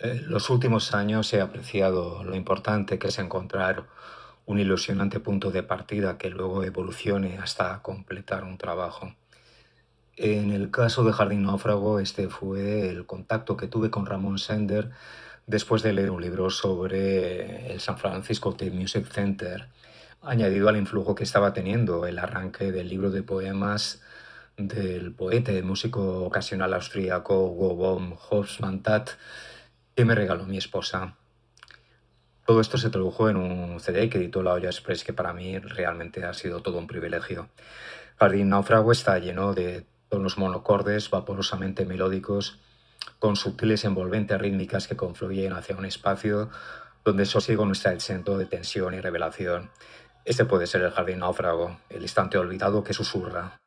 Los últimos años he apreciado lo importante que es encontrar un ilusionante punto de partida que luego evolucione hasta completar un trabajo. En el caso de Jardín Náufrago, este fue el contacto que tuve con Ramón Sender después de leer un libro sobre el San Francisco State Music Center, añadido al influjo que estaba teniendo el arranque del libro de poemas del poeta y músico ocasional austríaco Wouter Hofmannsthal, que me regaló mi esposa. Todo esto se tradujo en un CD que editó la Olla Express, que para mí realmente ha sido todo un privilegio. Jardín Náufrago está lleno de tonos monocordes, vaporosamente melódicos, con sutiles envolventes rítmicas que confluyen hacia un espacio donde el sosiego no está exento de tensión y revelación. Este puede ser el Jardín Náufrago, el instante olvidado que susurra.